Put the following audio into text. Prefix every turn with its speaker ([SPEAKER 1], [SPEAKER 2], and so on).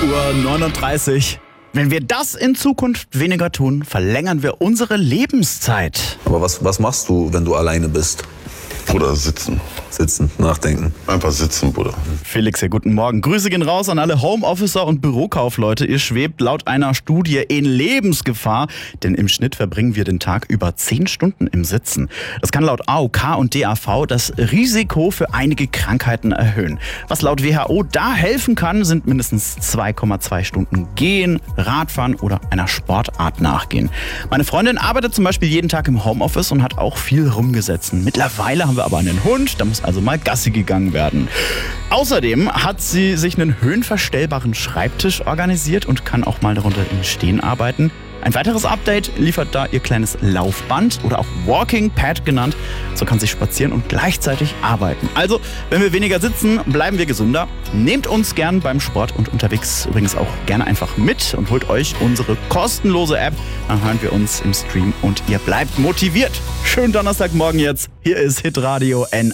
[SPEAKER 1] 8:39 Uhr. Wenn wir das in Zukunft weniger tun, verlängern wir unsere Lebenszeit.
[SPEAKER 2] Aber was machst du, wenn du alleine bist?
[SPEAKER 3] Bruder, sitzen.
[SPEAKER 2] Sitzen, nachdenken.
[SPEAKER 3] Einfach sitzen, Bruder.
[SPEAKER 1] Felix, ja, guten Morgen. Grüße gehen raus an alle Homeofficer und Bürokaufleute. Ihr schwebt laut einer Studie in Lebensgefahr, denn im Schnitt verbringen wir den Tag über 10 Stunden im Sitzen. Das kann laut AOK und DAV das Risiko für einige Krankheiten erhöhen. Was laut WHO da helfen kann, sind mindestens 2,2 Stunden gehen, Radfahren oder einer Sportart nachgehen. Meine Freundin arbeitet zum Beispiel jeden Tag im Homeoffice und hat auch viel rumgesetzt. Mittlerweile haben wir aber einen Hund, da muss also mal Gassi gegangen werden. Außerdem hat sie sich einen höhenverstellbaren Schreibtisch organisiert und kann auch mal darunter im Stehen arbeiten. Ein weiteres Update liefert da ihr kleines Laufband oder auch Walking Pad genannt. So kann sie spazieren und gleichzeitig arbeiten. Also, wenn wir weniger sitzen, bleiben wir gesünder. Nehmt uns gern beim Sport und unterwegs übrigens auch gerne einfach mit und holt euch unsere kostenlose App. Dann hören wir uns im Stream und ihr bleibt motiviert. Schönen Donnerstagmorgen jetzt. Hier ist Hitradio N.